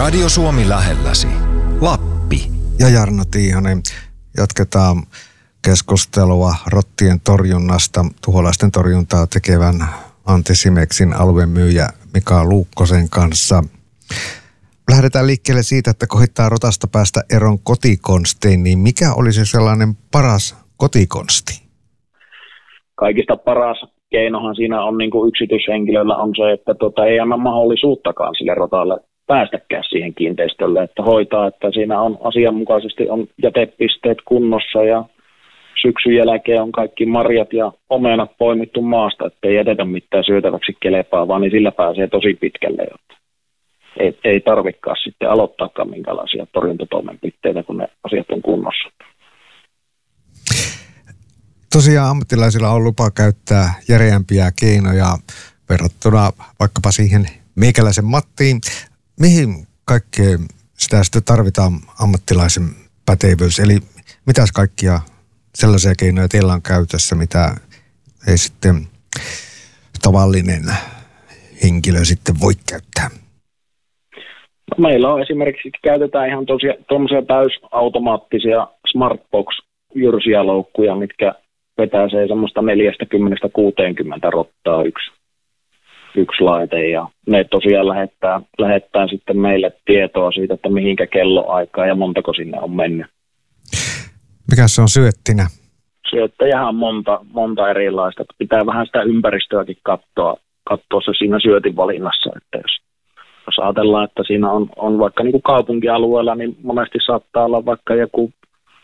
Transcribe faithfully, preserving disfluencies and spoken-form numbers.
Radio Suomi lähelläsi. Lappi. Ja Jarno Tiihonen, jatketaan keskustelua rottien torjunnasta, tuholaisten torjuntaa tekevän Antti Simexin aluemyyjä Mika Luukkosen kanssa. Lähdetään liikkeelle siitä, että koittaa rotasta päästä eron kotikonstein, niin mikä olisi sellainen paras kotikonsti? Kaikista paras keinohan siinä on niin kuin yksityishenkilöllä on se, että tota, ei anna mahdollisuuttakaan sille rotalle päästäkään siihen kiinteistölle, että hoitaa, että siinä on asianmukaisesti on jätepisteet kunnossa ja syksyn jälkeen on kaikki marjat ja omenat poimittu maasta, ettei jätetä mitään syötäväksi kelepaavaa, niin sillä pääsee tosi pitkälle, jotta ei, ei tarvikaan sitten aloittaakaan minkälaisia torjuntatoimenpiteitä, kun ne asiat on kunnossa. Tosiaan ammattilaisilla on lupa käyttää järeämpiä keinoja verrattuna vaikkapa siihen meikäläisen Mattiin. Mihin kaikkeen sitä sitten tarvitaan ammattilaisen pätevyys? Eli mitäs kaikkia sellaisia keinoja teillä on käytössä, mitä ei sitten tavallinen henkilö sitten voi käyttää? No, meillä on esimerkiksi, käytetään ihan tuommoisia täysautomaattisia Smartbox-jyrsiä loukkuja, mitkä vetää se semmoista neljäkymmentä kuusikymmentä rottaa yksi, yksi laite. Ja ne tosiaan lähettää, lähettää sitten meille tietoa siitä, että mihinkä kelloaikaa ja montako sinne on mennyt. Mikä se on syöttinä? Syöttäjähän on monta, monta erilaista. Pitää vähän sitä ympäristöäkin katsoa, katsoa se siinä syötin valinnassa. Että jos, jos ajatellaan, että siinä on, on vaikka niin kuin kaupunkialueella, niin monesti saattaa olla vaikka joku